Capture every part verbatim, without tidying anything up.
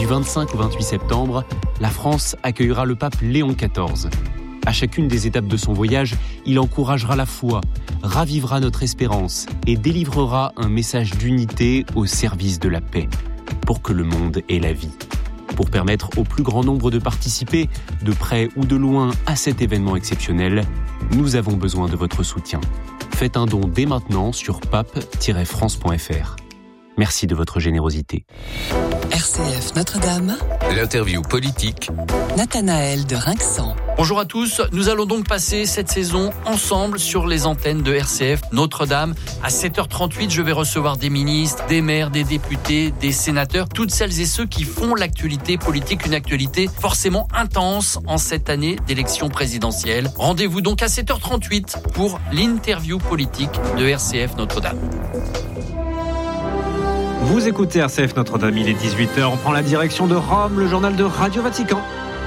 Du vingt-cinq au vingt-huit septembre, la France accueillera le pape Léon quatorze. À chacune des étapes de son voyage, il encouragera la foi, ravivera notre espérance et délivrera un message d'unité au service de la paix, pour que le monde ait la vie. Pour permettre au plus grand nombre de participer, de près ou de loin, à cet événement exceptionnel, nous avons besoin de votre soutien. Faites un don dès maintenant sur pape tiret france point f r. Merci de votre générosité. R C F Notre-Dame. L'interview politique. Nathanaël de Rinxan. Bonjour à tous, nous allons donc passer cette saison ensemble sur les antennes de R C F Notre-Dame. À sept heures trente-huit, je vais recevoir des ministres, des maires, des députés, des sénateurs, toutes celles et ceux qui font l'actualité politique, une actualité forcément intense en cette année d'élection présidentielle. Rendez-vous donc à sept heures trente-huit pour l'interview politique de R C F Notre-Dame. Vous écoutez R C F Notre-Dame, il est dix-huit heures, on prend la direction de Rome, le journal de Radio Vatican.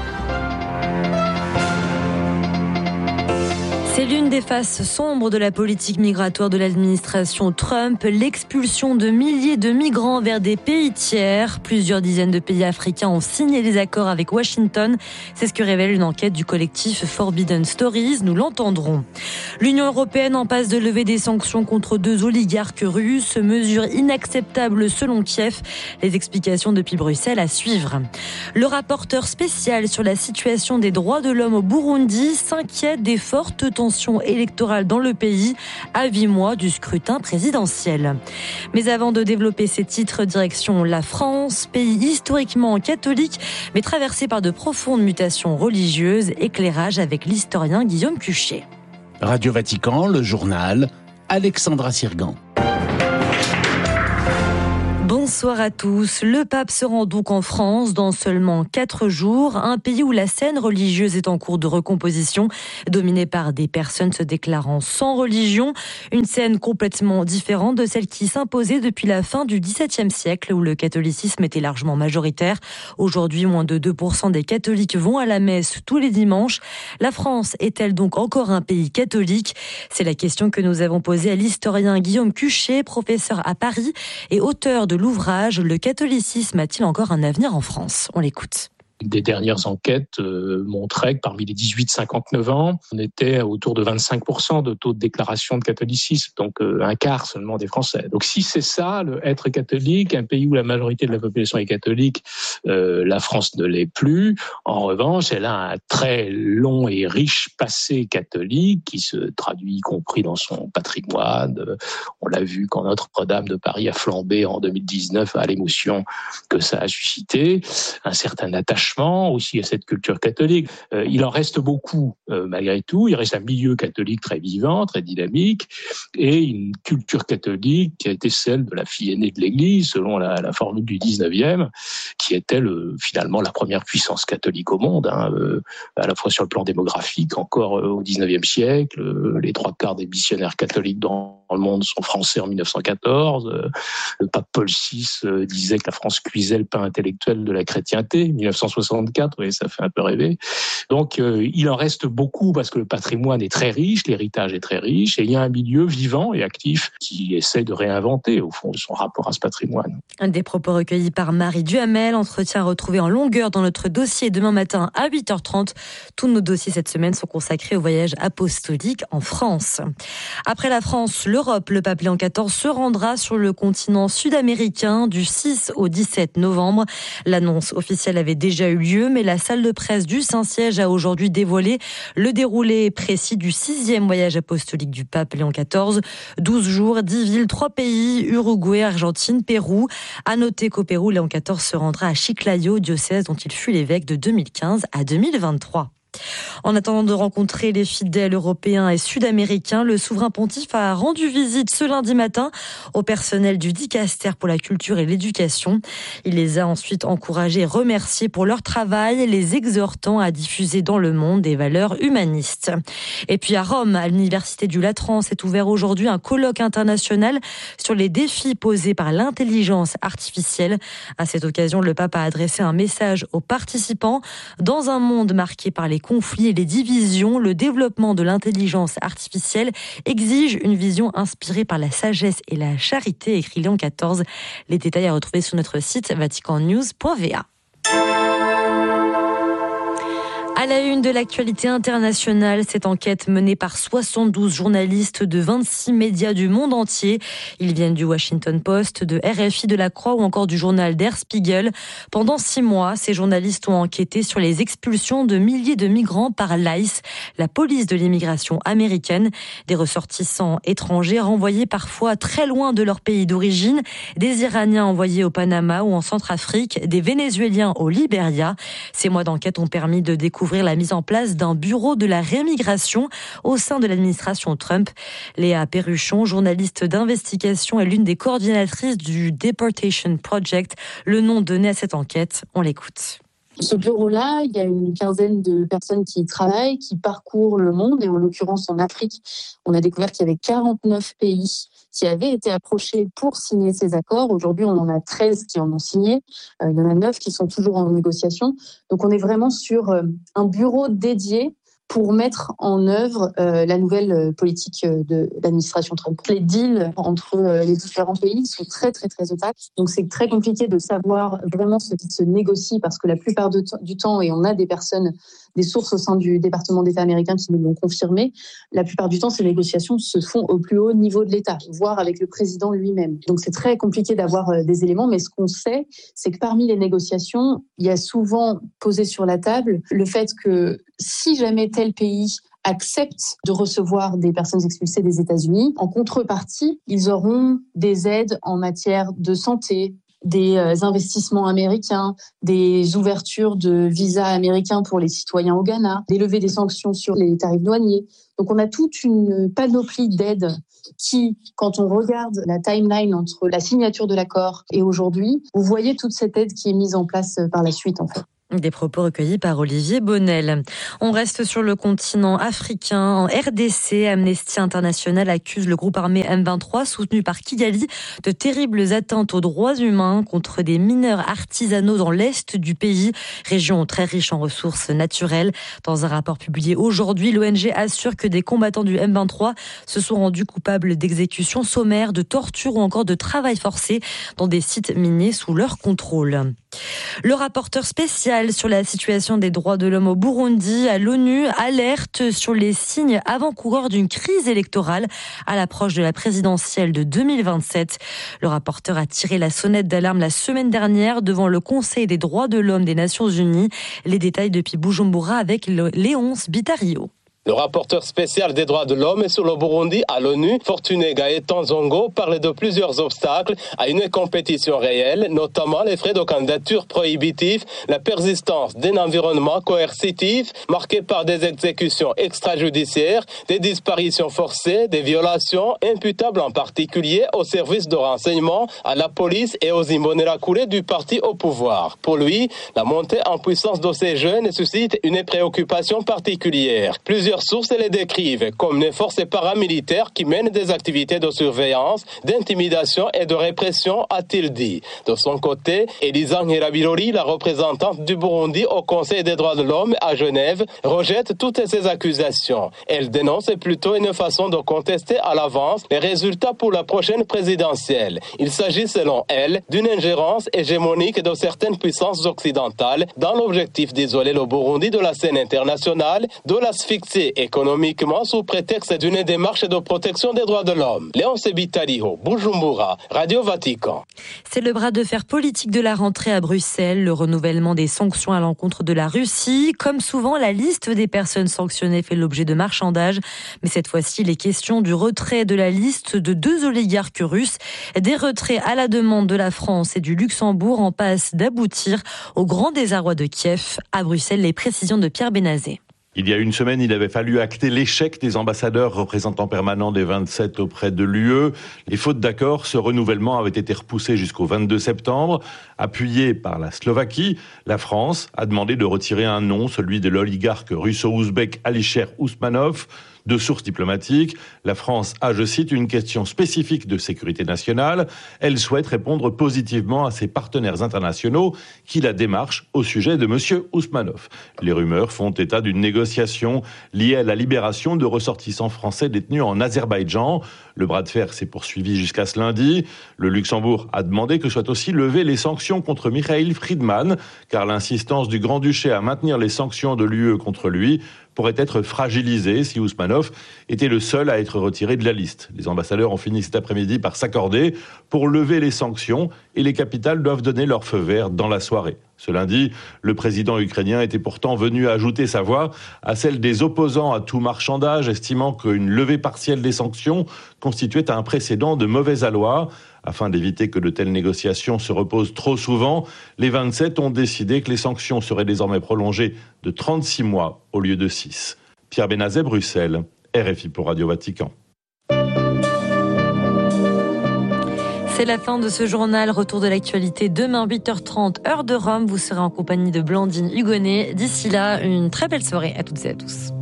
C'est l'une des faces sombres de la politique migratoire de l'administration Trump, l'expulsion de milliers de migrants vers des pays tiers. Plusieurs dizaines de pays africains ont signé des accords avec Washington. C'est ce que révèle une enquête du collectif Forbidden Stories. Nous l'entendrons. L'Union européenne en passe de lever des sanctions contre deux oligarques russes. Mesure inacceptable selon Kiev. Les explications depuis Bruxelles à suivre. Le rapporteur spécial sur la situation des droits de l'homme au Burundi s'inquiète des fortes tensions électorale dans le pays à huit mois du scrutin présidentiel. Mais avant de développer ces titres, direction la France, pays historiquement catholique mais traversé par de profondes mutations religieuses. Éclairage avec l'historien Guillaume Cuchet. Radio Vatican, le journal, Alexandra Sirgan. Bonsoir à tous. Le pape se rend donc en France dans seulement quatre jours, un pays où la scène religieuse est en cours de recomposition, dominée par des personnes se déclarant sans religion, une scène complètement différente de celle qui s'imposait depuis la fin du dix-septième siècle où le catholicisme était largement majoritaire. Aujourd'hui, moins de deux pour cent des catholiques vont à la messe tous les dimanches. La France est-elle donc encore un pays catholique ? C'est la question que nous avons posée à l'historien Guillaume Cuchet, professeur à Paris et auteur de l'ouvrage « Le catholicisme a-t-il encore un avenir en France ?» On l'écoute. Des dernières enquêtes euh, montraient que parmi les dix-huit cinquante-neuf ans, on était autour de vingt-cinq pour cent de taux de déclaration de catholicisme, donc euh, un quart seulement des Français. Donc si c'est ça, le être catholique, un pays où la majorité de la population est catholique, euh, la France ne l'est plus. En revanche, elle a un très long et riche passé catholique qui se traduit y compris dans son patrimoine. On l'a vu quand Notre-Dame de Paris a flambé en deux mille dix-neuf à l'émotion que ça a suscité, un certain attachement aussi à cette culture catholique. Euh, il en reste beaucoup euh, malgré tout. Il reste un milieu catholique très vivant, très dynamique, et une culture catholique qui a été celle de la fille aînée de l'Église, selon la, la formule du dix-neuvième, qui était le, finalement la première puissance catholique au monde, hein, euh, à la fois sur le plan démographique, encore euh, au dix-neuvième siècle. Euh, les trois quarts des missionnaires catholiques dans le monde sont français en mille neuf cent quatorze. Euh, le pape Paul six euh, disait que la France cuisait le pain intellectuel de la chrétienté, mille neuf cent soixante-quatre, oui, ça fait un peu rêver. Donc, euh, il en reste beaucoup parce que le patrimoine est très riche, l'héritage est très riche, et il y a un milieu vivant et actif qui essaie de réinventer, au fond, son rapport à ce patrimoine. Un des propos recueillis par Marie Duhamel, entretien retrouvé en longueur dans notre dossier demain matin à huit heures trente. Tous nos dossiers cette semaine sont consacrés au voyage apostolique en France. Après la France, l'Europe, le pape Léon quatorze se rendra sur le continent sud-américain du six au dix-sept novembre. L'annonce officielle avait déjà eu lieu, mais la salle de presse du Saint-Siège a aujourd'hui dévoilé le déroulé précis du sixième voyage apostolique du pape Léon quatorze. douze jours, dix villes, trois pays, Uruguay, Argentine, Pérou. À noter qu'au Pérou, Léon quatorze se rendra à Chiclayo, diocèse dont il fut l'évêque de deux mille quinze à deux mille vingt-trois. En attendant de rencontrer les fidèles européens et sud-américains, le souverain pontife a rendu visite ce lundi matin au personnel du Dicaster pour la culture et l'éducation. Il les a ensuite encouragés et remerciés pour leur travail, les exhortant à diffuser dans le monde des valeurs humanistes. Et puis à Rome, à l'université du Latran, s'est ouvert aujourd'hui un colloque international sur les défis posés par l'intelligence artificielle. À cette occasion, le pape a adressé un message aux participants. Dans un monde marqué par les conflits et les divisions, le développement de l'intelligence artificielle exige une vision inspirée par la sagesse et la charité, écrit Léon quatorze. Les détails à retrouver sur notre site vatican news point v a. À la une de l'actualité internationale, cette enquête menée par soixante-douze journalistes de vingt-six médias du monde entier. Ils viennent du Washington Post, de R F I, de La Croix ou encore du journal Der Spiegel. Pendant six mois, ces journalistes ont enquêté sur les expulsions de milliers de migrants par l'I C E, la police de l'immigration américaine. Des ressortissants étrangers renvoyés parfois très loin de leur pays d'origine, des Iraniens envoyés au Panama ou en Centrafrique, des Vénézuéliens au Libéria. Ces mois d'enquête ont permis de découvrir la mise en place d'un bureau de la rémigration au sein de l'administration Trump. Léa Perruchon, journaliste d'investigation, est l'une des coordinatrices du Deportation Project, le nom donné à cette enquête. On l'écoute. Ce bureau-là, il y a une quinzaine de personnes qui y travaillent, qui parcourent le monde, et en l'occurrence en Afrique, on a découvert qu'il y avait quarante-neuf pays qui avaient été approchés pour signer ces accords. Aujourd'hui, on en a treize qui en ont signé. Euh, il y en a neuf qui sont toujours en négociation. Donc, on est vraiment sur euh, un bureau dédié pour mettre en œuvre euh, la nouvelle politique de l'administration Trump. Les deals entre euh, les différents pays sont très, très, très opaques. Donc, c'est très compliqué de savoir vraiment ce qui se négocie parce que la plupart de t- du temps, et on a des personnes, des sources au sein du département d'État américain qui nous l'ont confirmé, la plupart du temps, ces négociations se font au plus haut niveau de l'État, voire avec le président lui-même. Donc, c'est très compliqué d'avoir euh, des éléments, mais ce qu'on sait, c'est que parmi les négociations, il y a souvent posé sur la table le fait que si jamais tel pays accepte de recevoir des personnes expulsées des États-Unis, en contrepartie, ils auront des aides en matière de santé, des investissements américains, des ouvertures de visas américains pour les citoyens au Ghana, des levées des sanctions sur les tarifs douaniers. Donc on a toute une panoplie d'aides qui, quand on regarde la timeline entre la signature de l'accord et aujourd'hui, vous voyez toute cette aide qui est mise en place par la suite en fait. Des propos recueillis par Olivier Bonnel. On reste sur le continent africain. En R D C, Amnesty International accuse le groupe armé M vingt-trois, soutenu par Kigali, de terribles atteintes aux droits humains contre des mineurs artisanaux dans l'est du pays, région très riche en ressources naturelles. Dans un rapport publié aujourd'hui, l'O N G assure que des combattants du M vingt-trois se sont rendus coupables d'exécutions sommaires, de torture ou encore de travail forcé dans des sites miniers sous leur contrôle. Le rapporteur spécial sur la situation des droits de l'homme au Burundi à l'ONU alerte sur les signes avant-coureurs d'une crise électorale à l'approche de la présidentielle de deux mille vingt-sept. Le rapporteur a tiré la sonnette d'alarme la semaine dernière devant le Conseil des droits de l'homme des Nations Unies. Les détails depuis Bujumbura avec Léonce Bitario. Le rapporteur spécial des droits de l'homme sur le Burundi à l'ONU, Fortuné Gaëtan Zongo, parlait de plusieurs obstacles à une compétition réelle, notamment les frais de candidature prohibitifs, la persistance d'un environnement coercitif marqué par des exécutions extrajudiciaires, des disparitions forcées, des violations imputables en particulier aux services de renseignement, à la police et aux Imbonerakure du parti au pouvoir. Pour lui, la montée en puissance de ces jeunes suscite une préoccupation particulière. Plusieurs sources les décrivent comme des forces paramilitaires qui mènent des activités de surveillance, d'intimidation et de répression, a-t-il dit. De son côté, Elisa Nyirabilori, la représentante du Burundi au Conseil des droits de l'homme à Genève, rejette toutes ces accusations. Elle dénonce plutôt une façon de contester à l'avance les résultats pour la prochaine présidentielle. Il s'agit selon elle d'une ingérence hégémonique de certaines puissances occidentales dans l'objectif d'isoler le Burundi de la scène internationale, de l'asphyxier économiquement sous prétexte d'une démarche de protection des droits de l'homme. Léonce Bitario, Bujumbura, Radio Vatican. C'est le bras de fer politique de la rentrée à Bruxelles, le renouvellement des sanctions à l'encontre de la Russie. Comme souvent, la liste des personnes sanctionnées fait l'objet de marchandage. Mais cette fois-ci, les questions du retrait de la liste de deux oligarques russes, des retraits à la demande de la France et du Luxembourg en passe d'aboutir au grand désarroi de Kiev. À Bruxelles, les précisions de Pierre Benazé. Il y a une semaine, il avait fallu acter l'échec des ambassadeurs représentants permanents des vingt-sept auprès de l'U E. Les fautes d'accord, ce renouvellement avait été repoussé jusqu'au vingt-deux septembre. Appuyé par la Slovaquie, la France a demandé de retirer un nom, celui de l'oligarque russo-ouzbek Alisher Ousmanov. Deux sources diplomatiques. La France a, je cite, une question spécifique de sécurité nationale. Elle souhaite répondre positivement à ses partenaires internationaux qui la démarchent au sujet de M. Ousmanov. Les rumeurs font état d'une négociation liée à la libération de ressortissants français détenus en Azerbaïdjan. Le bras de fer s'est poursuivi jusqu'à ce lundi. Le Luxembourg a demandé que soient aussi levées les sanctions contre Mikhail Friedman, car l'insistance du Grand-Duché à maintenir les sanctions de l'U E contre lui pourrait être fragilisée si Ousmanov était le seul à être retiré de la liste. Les ambassadeurs ont fini cet après-midi par s'accorder pour lever les sanctions et les capitales doivent donner leur feu vert dans la soirée. Ce lundi, le président ukrainien était pourtant venu ajouter sa voix à celle des opposants à tout marchandage, estimant qu'une levée partielle des sanctions constituait un précédent de mauvais aloi. Afin d'éviter que de telles négociations se reposent trop souvent, les vingt-sept ont décidé que les sanctions seraient désormais prolongées de trente-six mois au lieu de six. Pierre Benazet, Bruxelles, R F I pour Radio Vatican. C'est la fin de ce journal. Retour de l'actualité demain huit heures trente, heure de Rome. Vous serez en compagnie de Blandine Hugonnet. D'ici là, une très belle soirée à toutes et à tous.